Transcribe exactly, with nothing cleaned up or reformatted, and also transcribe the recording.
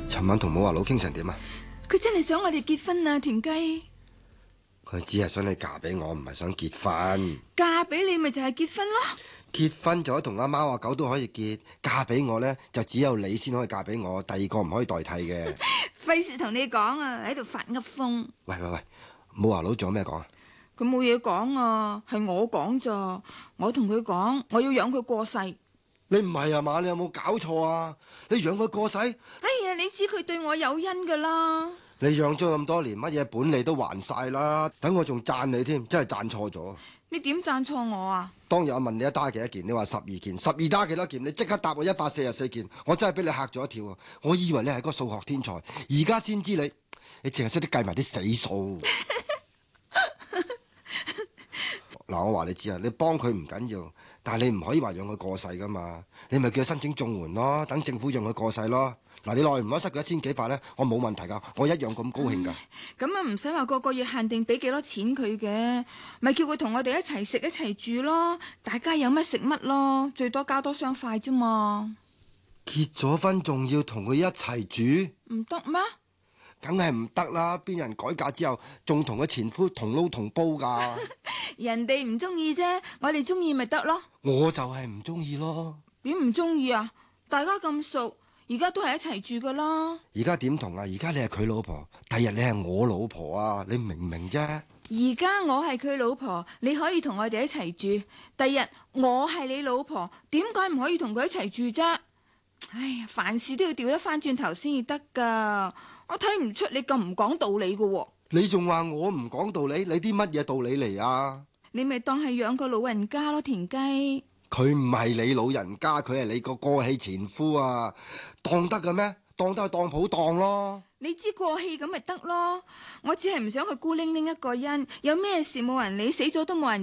尋晚同武華佬傾成點啊？ 佢真係想我哋結婚啊，田雞。 佢只係想你嫁俾我，唔係想結婚。 嫁俾你咪就係結婚咯。 結婚咗同阿貓阿狗都可以結，嫁俾我呢，就只有你先可以嫁俾我，第二個唔可以代替嘅。 費事同你講啊，喺度發噏風。 喂喂喂，武華佬仲有咩講啊？ 佢冇嘢講啊，係我講咋。我同佢講，我要養佢過世。 你唔係啊嘛？你有冇搞錯啊？你養佢過世？ 哎呀，你知佢對我有恩噶啦。 你養咗咁多年，乜嘢本利都還晒啦。等我仲讚你添，真係讚錯咗。 你點讚錯我啊？ 當日我問你一打幾多件，你話十二件，十二打幾多件？你即刻答我一百四十四件，我真係俾你嚇咗一跳啊！我以為你係個數學天才，而家先知你，你淨係識得計埋啲死數。嗱，我話你知啊，你幫佢唔緊要，但係你唔可以話養佢過世噶嘛。你咪叫佢申請綜援咯，等政府養佢過世咯。嗱，你耐唔耐失佢一千幾百呢？我冇問題噶，我一樣咁高興噶。 咁啊，唔使話個個月限定俾幾多錢佢嘅，咪叫佢同我哋一齊食一齊住咯，大家有乜食乜咯，最多加多雙筷啫嘛。 結咗婚仲要同佢一齊住？ 唔得咩？ 梗係唔得啦！邊人改嫁之後仲同佢前夫同撈同煲噶？ 人哋唔中意啫，我哋中意咪得咯。 我就係唔中意咯。 點唔中意啊？大家咁熟，而家都係一齊住噶啦。 而家點同啊？而家你係佢老婆，第日你係我老婆啊！你明唔明啫？ 而家我係佢老婆，你可以同我哋一齊住。第日我係你老婆，點解唔可以同佢一齊住啫？哎呀，凡事都要調一翻轉頭先至得噶。我睇唔出你咁唔講道理噶喎。 你仲話我唔講道理？你啲乜嘢道理嚟啊？ 你咪當係養個老人家咯，田雞。 佢唔係你老人家，佢係你個過氣前夫啊！當得嘅咩？當得去當鋪當咯。 你知過氣咁咪得咯。我只係唔想佢孤零零一個人，有咩事冇人理，死咗都冇人